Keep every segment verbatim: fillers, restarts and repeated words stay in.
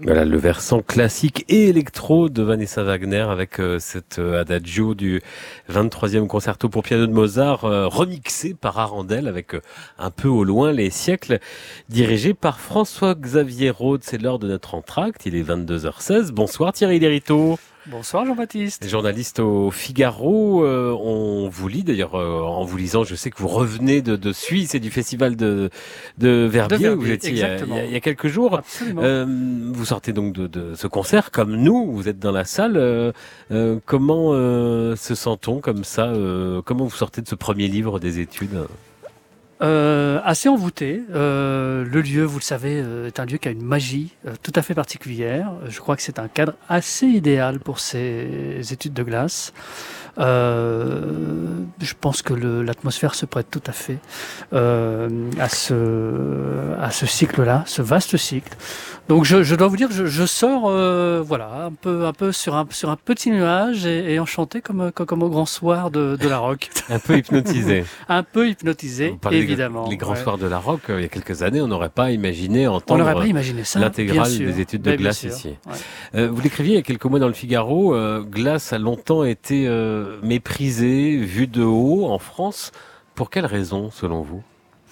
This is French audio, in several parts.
Voilà le versant classique et électro de Vanessa Wagner avec euh, cet euh, adagio du vingt-troisième concerto pour piano de Mozart euh, remixé par Arandel avec euh, un peu au loin les siècles, dirigé par François-Xavier Rode. C'est l'heure de notre entracte, il est vingt-deux heures seize. Bonsoir Thierry Lériteau. Bonsoir Jean-Baptiste. Journaliste au Figaro, euh, on vous lit d'ailleurs, euh, en vous lisant, je sais que vous revenez de, de Suisse et du festival de, de Verbier, de Verbier, où vous étiez il y, a, il, y a, il y a quelques jours. Absolument. Euh, vous sortez donc de, de ce concert, comme nous, vous êtes dans la salle. Euh, euh, comment euh, se sent-on comme ça euh, Comment vous sortez de ce premier livre des études ? Euh, assez envoûté. Euh, le lieu, vous le savez, euh, est un lieu qui a une magie euh, tout à fait particulière. Je crois que c'est un cadre assez idéal pour ces études de glace. Euh, je pense que le, l'atmosphère se prête tout à fait euh, à ce à ce cycle-là, ce vaste cycle. Donc je, je dois vous dire que je, je sors euh, voilà un peu un peu sur un sur un petit nuage et, et enchanté comme, comme comme au grand soir de, de la rock. Un peu hypnotisé. Un peu hypnotisé, évidemment. Les grands ouais. soirs de la rock, euh, il y a quelques années, on n'aurait pas imaginé On entendre n'aurait pas imaginé ça, l'intégrale bien sûr. des études de Mais glace bien sûr, ici. ouais. Euh, vous l'écriviez il y a quelques mois dans le Figaro, euh, glace a longtemps été euh, méprisée, vue de haut en France. Pour quelles raisons, selon vous ?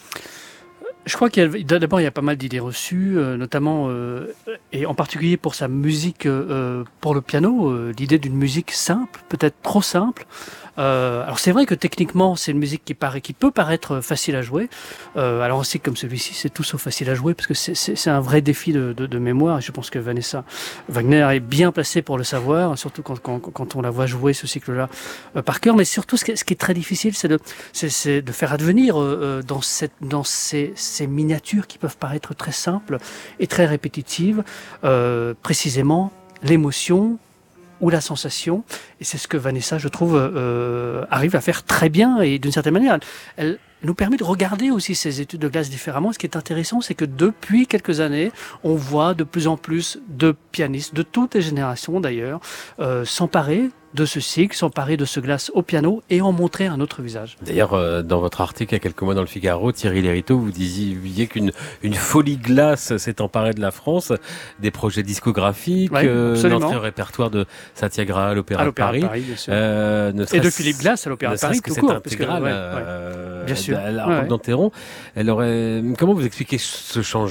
Je crois qu'il y a, d'abord il y a pas mal d'idées reçues, euh, notamment euh, et en particulier pour sa musique euh, pour le piano, euh, l'idée d'une musique simple, peut-être trop simple. Euh, alors c'est vrai que techniquement c'est une musique qui paraît, qui peut paraître facile à jouer. Euh, alors aussi comme celui-ci c'est tout sauf facile à jouer parce que c'est, c'est, c'est un vrai défi de, de, de mémoire. Et je pense que Vanessa Wagner est bien placée pour le savoir, surtout quand, quand, quand on la voit jouer ce cycle-là euh, par cœur. Mais surtout ce qui, ce qui est très difficile, c'est de, c'est, c'est de faire advenir euh, dans cette, dans ces, ces miniatures qui peuvent paraître très simples et très répétitives, euh, précisément l'émotion ou la sensation, et c'est ce que Vanessa, je trouve, euh, arrive à faire très bien, et d'une certaine manière, elle, elle nous permet de regarder aussi ces études de glace différemment. Ce qui est intéressant, c'est que depuis quelques années, on voit de plus en plus de pianistes, de toutes les générations d'ailleurs, euh, s'emparer de ce cycle, s'emparer de ce glace au piano et en montrer un autre visage. D'ailleurs, euh, dans votre article il y a quelques mois dans le Figaro, Thierry Lériteau, vous disiez qu'une une folie glace s'est emparée de la France, des projets discographiques, ouais, euh, l'entrée au répertoire de Satyagraha à l'Opéra, à l'Opéra de Paris, de Paris bien sûr. Euh, ne et de Philippe Glass à l'Opéra de Paris, que tout cette court. Intégrale, Parce que, ouais, euh, ouais. Bien sûr. à la ouais, Roque d'Enterron, elle aurait... Comment vous expliquez ce changement ?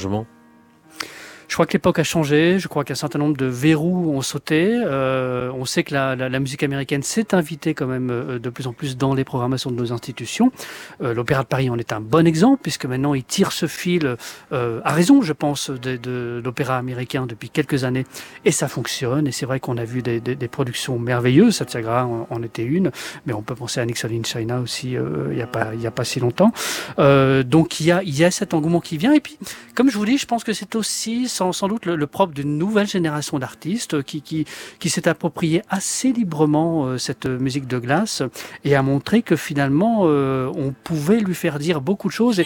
Je crois que l'époque a changé, je crois qu'un certain nombre de verrous ont sauté. Euh, on sait que la, la, la musique américaine s'est invitée quand même euh, de plus en plus dans les programmations de nos institutions. Euh, L'Opéra de Paris en est un bon exemple, puisque maintenant il tire ce fil, euh, à raison je pense, de, de l'opéra américain depuis quelques années, et ça fonctionne. Et c'est vrai qu'on a vu des, des, des productions merveilleuses, Satyagraha en, en était une, mais on peut penser à Nixon in China aussi euh, il n'y a, pas, il y a pas si longtemps. Euh, donc il y, a, il y a cet engouement qui vient, et puis comme je vous dis, je pense que c'est aussi Sans, sans doute le, le propre d'une nouvelle génération d'artistes qui, qui, qui s'est approprié assez librement euh, cette musique de glace et a montré que finalement euh, on pouvait lui faire dire beaucoup de choses. Et...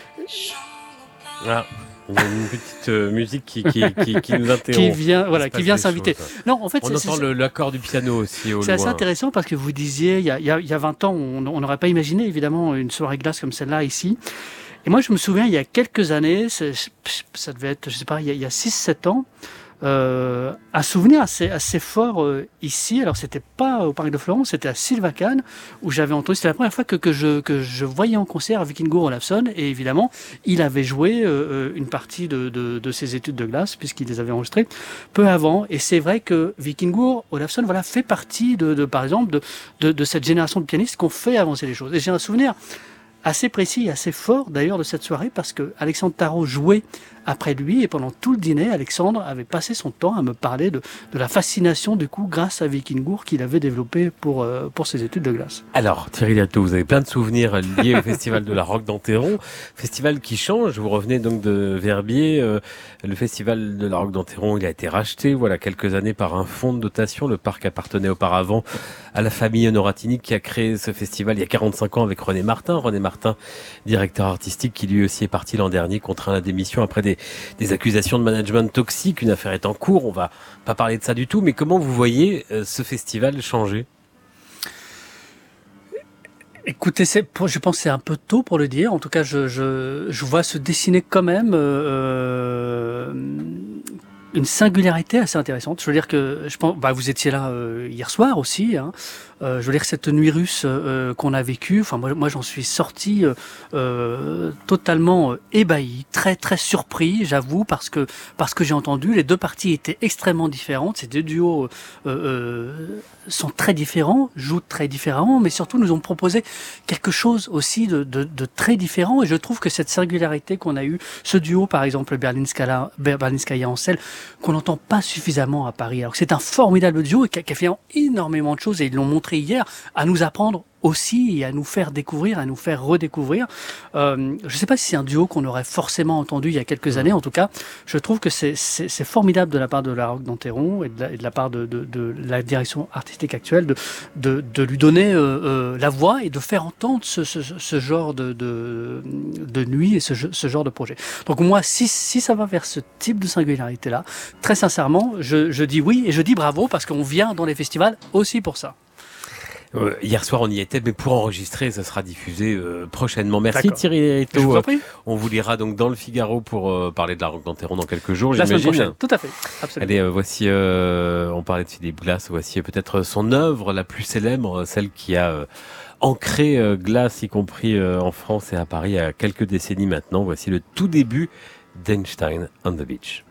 Ah. Il y a une petite euh, musique qui, qui, qui, qui nous interrompt. qui vient, voilà, qui vient s'inviter. Choses. Non, en fait, on c'est, entend c'est, le, l'accord du piano aussi au c'est loin. assez intéressant parce que vous disiez, il y a, il y a, il y a vingt ans, on n'aurait pas imaginé évidemment une soirée glace comme celle-là ici. Et moi, je me souviens, il y a quelques années, ça devait être, je sais pas, il y a six sept ans, euh, un souvenir assez, assez fort euh, ici. Alors, c'était pas au Parc de Florence, c'était à Sylvacane, où j'avais entendu, c'était la première fois que, que, je, que je voyais en concert Vikingur Olafsson, et évidemment, il avait joué euh, une partie de, de, de ses études de glace, puisqu'il les avait enregistrées peu avant. Et c'est vrai que Vikingur Olafsson, voilà, fait partie, de, de par exemple, de, de, de cette génération de pianistes qui ont fait avancer les choses. Et j'ai un souvenir assez précis et assez fort d'ailleurs de cette soirée parce que Alexandre Tarot jouait après lui et pendant tout le dîner, Alexandre avait passé son temps à me parler de, de la fascination du coup grâce à Vikingur qu'il avait développé pour, euh, pour ses études de glace. Alors Thierry Lériteau, vous avez plein de souvenirs liés au festival de la Roque d'Enterron, festival qui change, vous revenez donc de Verbier, euh, le festival de la Roque d'Enterron il a été racheté voilà quelques années par un fonds de dotation, le parc appartenait auparavant à la famille Honoratini qui a créé ce festival il y a quarante-cinq ans avec René Martin, René Martin directeur artistique qui lui aussi est parti l'an dernier contraint à la démission après des des accusations de management toxique, une affaire est en cours, on va pas parler de ça du tout, mais comment vous voyez euh, ce festival changer ? Écoutez, c'est, je pense que c'est un peu tôt pour le dire. En tout cas, je, je, je vois se dessiner quand même euh, une singularité assez intéressante. Je veux dire que je pense, bah, vous étiez là euh, hier soir aussi. Hein. Euh, je veux dire que cette nuit russe euh, qu'on a vécue, enfin moi, moi j'en suis sorti euh, euh, totalement euh, ébahi, très très surpris, j'avoue, parce que parce que j'ai entendu les deux parties étaient extrêmement différentes. Ces deux duos euh, euh, sont très différents, jouent très différemment, mais surtout nous ont proposé quelque chose aussi de, de, de très différent. Et je trouve que cette singularité qu'on a eue, ce duo par exemple Berlinskaya, Berlinskaya Ansel, qu'on n'entend pas suffisamment à Paris. Alors que c'est un formidable duo qui a, qui a fait énormément de choses et ils l'ont montré hier, à nous apprendre aussi et à nous faire découvrir, à nous faire redécouvrir. Euh, je ne sais pas si c'est un duo qu'on aurait forcément entendu il y a quelques années. En tout cas, je trouve que c'est, c'est, c'est formidable de la part de la Roque d'Anteron et de la, et de la part de, de, de la direction artistique actuelle de, de, de lui donner euh, euh, la voix et de faire entendre ce, ce, ce genre de, de, de nuit et ce, ce genre de projet. Donc moi, si, si ça va vers ce type de singularité-là, très sincèrement, je, je dis oui et je dis bravo parce qu'on vient dans les festivals aussi pour ça. Euh, hier soir, on y était, mais pour enregistrer, ça sera diffusé euh, prochainement. Merci D'accord. Thierry Eto. Je vous en prie. On vous lira donc dans le Figaro pour euh, parler de la Roque d'Anteron dans quelques jours, La semaine j'imagine. prochaine, tout à fait. Absolument. Allez, euh, voici, euh, on parlait de Philippe Glass, voici peut-être son œuvre la plus célèbre, celle qui a euh, ancré euh, Glass, y compris euh, en France et à Paris, il y a quelques décennies maintenant. Voici le tout début d'Einstein on the Beach.